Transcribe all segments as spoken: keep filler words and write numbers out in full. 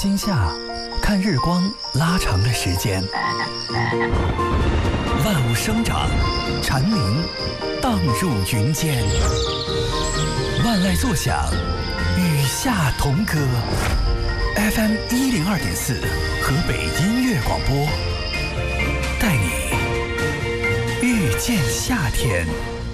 今夏，看日光拉长了时间，万物生长，蝉鸣荡入云间，万籁作响，与夏同歌。F M 一零二点四，河北音乐广播，带你遇见夏天。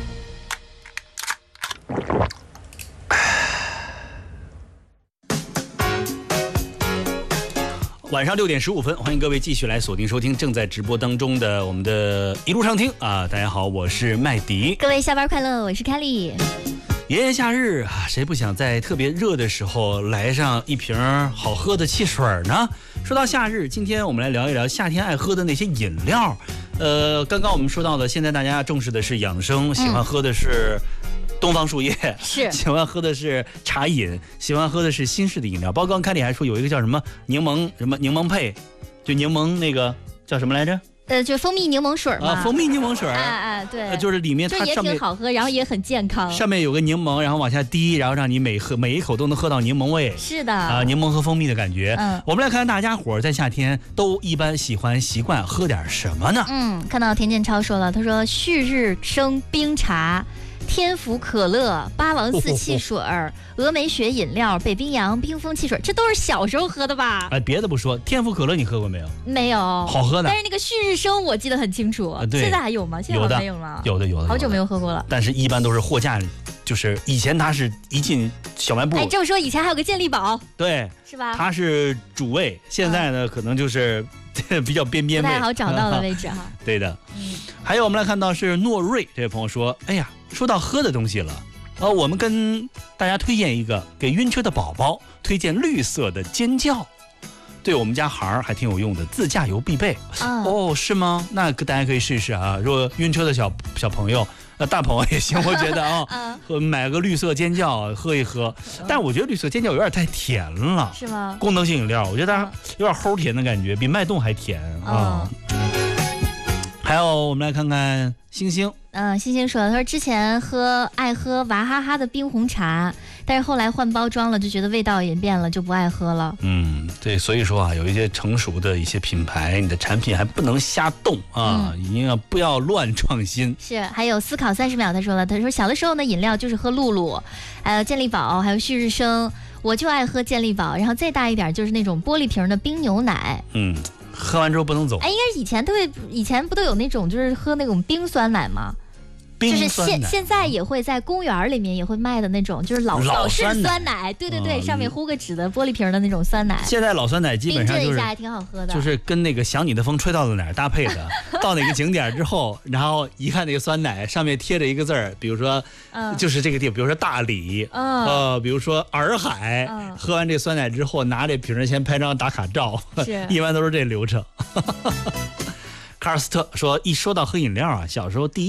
晚上六点十五分，欢迎各位继续来锁定收听正在直播当中的我们的一路畅听啊！大家好，我是麦迪， 各位下班快乐，我是凯莉。 炎炎夏日啊，谁不想在特别热的时候来上一瓶好喝的汽水呢？说到夏日，今天我们来聊一聊夏天爱喝的那些饮料。呃，刚刚我们说到的，现在大家重视的是养生，喜欢喝的是东方树叶， 是喜欢喝的是茶饮，喜欢喝的是新式的饮料。包括刚开里还说有一个叫什么柠檬什么柠檬配，就柠檬那个叫什么来着？ 呃，就蜂蜜柠檬水嘛， 啊，蜂蜜柠檬水， 哎哎，对， 呃，就是里面它就也上面挺好喝，然后也很健康。 上面有个柠檬，然后往下滴，然后让你每喝每一口都能喝到柠檬味。 是的啊，柠檬和蜂蜜的感觉。 嗯， 我们来看看大家伙在夏天都一般喜欢习惯喝点什么呢？ 嗯，看到田建超说了，他说旭日升冰茶。天府可乐、八王寺汽水、峨眉雪饮料、北冰洋冰封汽水，这都是小时候喝的吧？ 哎，别的不说，天府可乐你喝过没有？ 没有， 好喝的。 但是那个旭日升我记得很清楚， 啊、对， 现在还有吗？现在好像没有了， 有的有的， 好久没有喝过了。 但是一般都是货架里，就是以前它是一进小卖部， 哎，这么说以前还有个健力宝， 对， 是吧？ 它是主位，现在呢、嗯、可能就是比较边边位， 不太好找到的位置哈。 对的， 嗯。 还有我们来看到是诺瑞这位朋友说，哎呀。说到喝的东西了，呃，我们跟大家推荐一个给晕车的宝宝，推荐绿色的尖叫，对我们家孩儿还挺有用的，自驾游必备。 啊、 哦，是吗？那大家可以试试啊。如果晕车的小小朋友，呃，大朋友也行，我觉得啊，啊买个绿色尖叫喝一喝。但我觉得绿色尖叫有点太甜了， 是吗？ 功能性饮料，我觉得它有点齁甜的感觉，比脉动还甜啊。还有，我们来看看星星。 嗯，星星说，他说之前喝爱喝娃哈哈的冰红茶，但是后来换包装了，就觉得味道也变了，就不爱喝了。 嗯，对，所以说啊，有一些成熟的一些品牌，你的产品还不能瞎动啊，一定要不要乱创新。 是，还有思考三十秒，他说了，他说小的时候呢，饮料就是喝露露，还有健力宝，还有旭日升，我就爱喝健力宝，然后再大一点就是那种玻璃瓶的冰牛奶。 嗯。喝完之后不能走。 哎，应该是以前都会，以前不都有那种就是喝那种冰酸奶吗？就是现现在也会在公园里面也会卖的那种，就是老老式酸奶，对对对，嗯、上面糊个纸的玻璃瓶的那种酸奶。 现在老酸奶基本上就是冰镇一下还挺好喝的， 就是跟那个想你的风吹到的哪儿搭配的。到哪个景点之后，然后一看那个酸奶上面贴着一个字儿，比如说，嗯、就是这个地方，比如说大理，嗯、呃，比如说洱海。嗯、喝完这酸奶之后，拿这瓶先拍张打卡照，一般都是这流程。卡尔斯特说，一说到喝饮料啊，小时候第一。